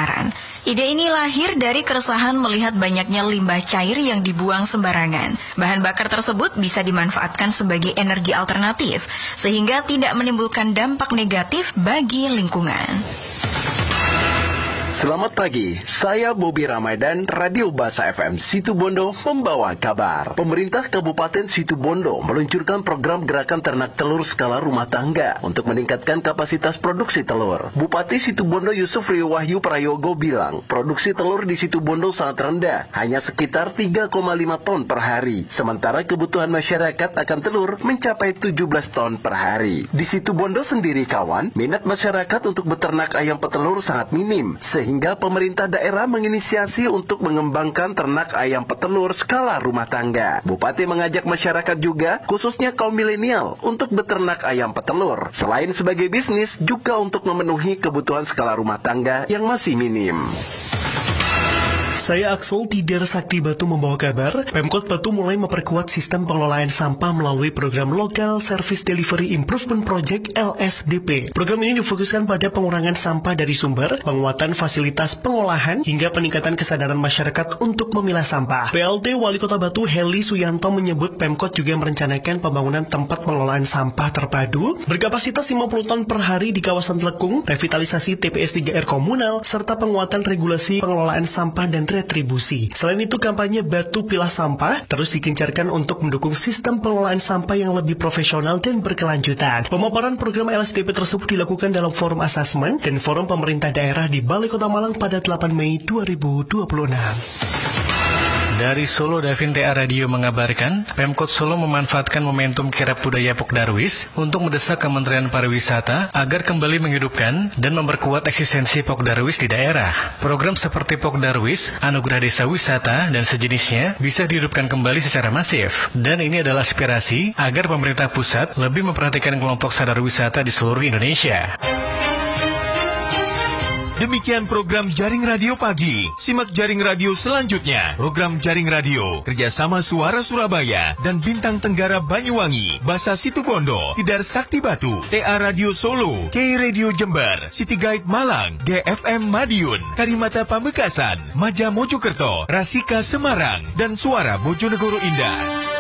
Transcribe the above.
pemulasaran. Ide ini lahir dari keresahan melihat banyaknya limbah cair yang dibuang sembarangan. Bahan bakar tersebut bisa dimanfaatkan sebagai energi alternatif, sehingga tidak menimbulkan dampak negatif bagi lingkungan. Selamat pagi, saya Bobi Ramadhan, Radio Basa FM Situbondo membawa kabar. Pemerintah Kabupaten Situbondo meluncurkan program gerakan ternak telur skala rumah tangga untuk meningkatkan kapasitas produksi telur. Bupati Situbondo Yusuf Rio Wahyu Prayogo bilang, produksi telur di Situbondo sangat rendah, hanya sekitar 3,5 ton per hari. Sementara kebutuhan masyarakat akan telur mencapai 17 ton per hari. Di Situbondo sendiri kawan, minat masyarakat untuk beternak ayam petelur sangat minim, sehingga pemerintah daerah menginisiasi untuk mengembangkan ternak ayam petelur skala rumah tangga. Bupati mengajak masyarakat juga, khususnya kaum milenial, untuk beternak ayam petelur. Selain sebagai bisnis, juga untuk memenuhi kebutuhan skala rumah tangga yang masih minim. Saya Axel Tidar Sakti Batu membawa kabar, Pemkot Batu mulai memperkuat sistem pengelolaan sampah melalui program Local Service Delivery Improvement Project LSDP. Program ini difokuskan pada pengurangan sampah dari sumber, penguatan fasilitas pengolahan, hingga peningkatan kesadaran masyarakat untuk memilah sampah. PLT Wali Kota Batu Heli Suyanto menyebut Pemkot juga merencanakan pembangunan tempat pengelolaan sampah terpadu berkapasitas 50 ton per hari di kawasan Telekung, revitalisasi TPS 3R komunal, serta penguatan regulasi pengelolaan sampah dan retribusi. Selain itu, kampanye Batu Pilah Sampah terus digencarkan untuk mendukung sistem pengelolaan sampah yang lebih profesional dan berkelanjutan. Pemaparan program LSDP tersebut dilakukan dalam forum asesmen dan forum pemerintah daerah di Balai Kota Malang pada 8 Mei 2026. Dari Solo, Davin TA Radio mengabarkan, Pemkot Solo memanfaatkan momentum kirab budaya Pokdarwis untuk mendesak Kementerian Pariwisata agar kembali menghidupkan dan memperkuat eksistensi Pokdarwis di daerah. Program seperti Pokdarwis, Anugerah Desa Wisata, dan sejenisnya bisa dihidupkan kembali secara masif. Dan ini adalah aspirasi agar pemerintah pusat lebih memperhatikan kelompok sadar wisata di seluruh Indonesia. Demikian program Jaring Radio Pagi. Simak Jaring Radio selanjutnya. Program Jaring Radio kerjasama Suara Surabaya dan Bintang Tenggara Banyuwangi, Basa Situbondo, Tidar Sakti Batu, TA Radio Solo, K Radio Jember, City Guide Malang, GFM Madiun, Karimata Pamekasan, Maja Mojokerto, Rasika Semarang, dan Suara Bojonegoro Indah.